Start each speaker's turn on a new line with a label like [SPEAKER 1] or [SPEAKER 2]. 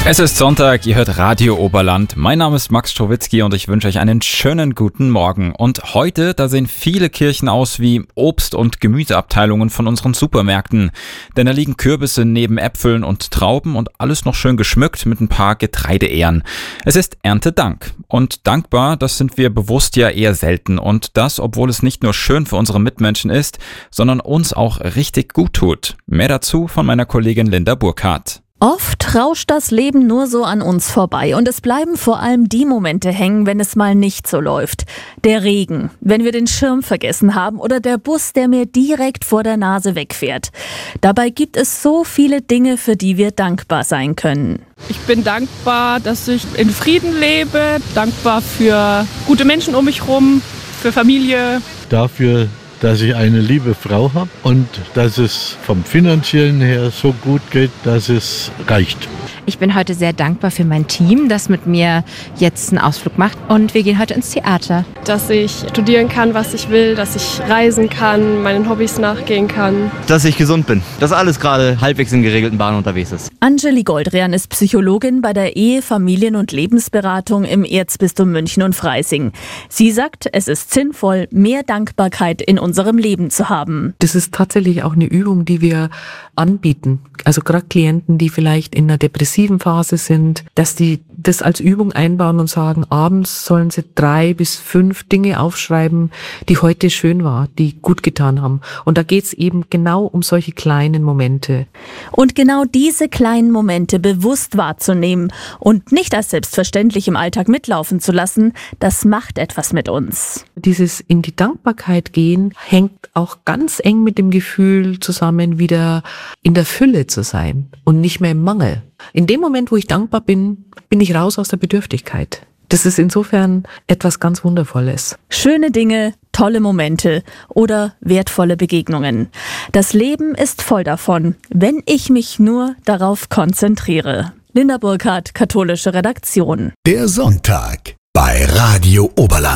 [SPEAKER 1] Es ist Sonntag, ihr hört Radio Oberland. Mein Name ist Max Strowitzki und ich wünsche euch einen schönen guten Morgen. Und heute, da sehen viele Kirchen aus wie Obst- und Gemüseabteilungen von unseren Supermärkten. Denn da liegen Kürbisse neben Äpfeln und Trauben und alles noch schön geschmückt mit ein paar Getreideähren. Es ist Erntedank. Und dankbar, das sind wir bewusst ja eher selten. Und das, obwohl es nicht nur schön für unsere Mitmenschen ist, sondern uns auch richtig gut tut. Mehr dazu von meiner Kollegin Linda Burkhardt.
[SPEAKER 2] Oft rauscht das Leben nur so an uns vorbei und es bleiben vor allem die Momente hängen, wenn es mal nicht so läuft. Der Regen, wenn wir den Schirm vergessen haben oder der Bus, der mir direkt vor der Nase wegfährt. Dabei gibt es so viele Dinge, für die wir dankbar sein können.
[SPEAKER 3] Ich bin dankbar, dass ich in Frieden lebe, dankbar für gute Menschen um mich herum, für Familie.
[SPEAKER 4] Dafür, dass ich eine liebe Frau habe und dass es vom Finanziellen her so gut geht, dass es reicht.
[SPEAKER 5] Ich bin heute sehr dankbar für mein Team, das mit mir jetzt einen Ausflug macht und wir gehen heute ins Theater.
[SPEAKER 6] Dass ich studieren kann, was ich will, dass ich reisen kann, meinen Hobbys nachgehen kann.
[SPEAKER 7] Dass ich gesund bin, dass alles gerade halbwegs in geregelten Bahnen unterwegs ist.
[SPEAKER 2] Angeli Goldrian ist Psychologin bei der Ehe-, Familien- und Lebensberatung im Erzbistum München und Freising. Sie sagt, es ist sinnvoll, mehr Dankbarkeit in unserem Leben zu haben.
[SPEAKER 8] Das ist tatsächlich auch eine Übung, die wir anbieten. Also gerade Klienten, die vielleicht in einer depressiven Phase sind, dass die das als Übung einbauen und sagen, abends sollen sie 3 bis 5 Dinge aufschreiben, die heute schön war, die gut getan haben. Und da geht's eben genau um solche kleinen Momente.
[SPEAKER 2] Und genau diese kleinen Momente bewusst wahrzunehmen und nicht als selbstverständlich im Alltag mitlaufen zu lassen, das macht etwas mit uns.
[SPEAKER 8] Dieses in die Dankbarkeit gehen hängt auch ganz eng mit dem Gefühl zusammen, wieder in der Fülle zu sein und nicht mehr im Mangel. In dem Moment, wo ich dankbar bin, bin ich raus aus der Bedürftigkeit. Das ist insofern etwas ganz Wundervolles.
[SPEAKER 2] Schöne Dinge, tolle Momente oder wertvolle Begegnungen. Das Leben ist voll davon, wenn ich mich nur darauf konzentriere. Linda Burkhardt, katholische Redaktion.
[SPEAKER 9] Der Sonntag bei Radio Oberland.